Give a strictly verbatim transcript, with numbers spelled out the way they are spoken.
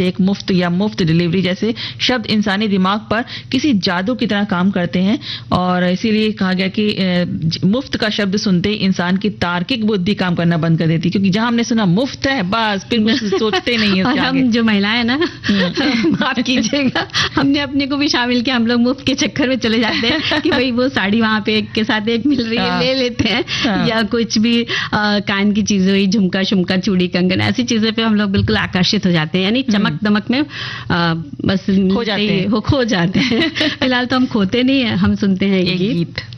एक मुफ्त या मुफ्त डिलीवरी जैसे शब्द इंसानी दिमाग पर किसी जादू की तरह काम करते हैं, और इसीलिए कहा गया कि मुफ्त का शब्द सुनते ही इंसान की तार्किक बुद्धि काम करना बंद कर देती, क्योंकि जहां हमने सुना मुफ्त है बस फिर कुछ सोचते नहीं है। और हम जो महिलाएं ना, माफ कीजिएगा, हमने अपने को भी शामिल किया, हम लोग मुफ्त के चक्कर में चले जाते हैं कि भाई वो साड़ी वहां पे एक के साथ एक मिल रही है, ले लेते हैं, या कुछ भी आ, कान की चीजें हुई, झुमका शुमका चूड़ी कंगन, ऐसी चीजें पे हम लोग बिल्कुल आकर्षित हो जाते हैं, यानी चमक दमक में आ, बस खो जाते हैं, हो खो जाते हैं। फिलहाल तो हम खोते नहीं है, हम सुनते हैं एक गीत।